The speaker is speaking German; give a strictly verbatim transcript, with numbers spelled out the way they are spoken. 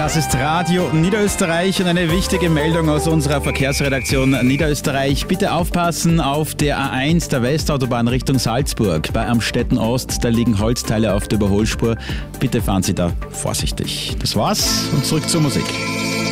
Das ist Radio Niederösterreich und eine wichtige Meldung aus unserer Verkehrsredaktion Niederösterreich. Bitte aufpassen auf der A eins der Westautobahn Richtung Salzburg. Bei Amstetten Ost, da liegen Holzteile auf der Überholspur. Bitte fahren Sie da vorsichtig. Das war's und zurück zur Musik.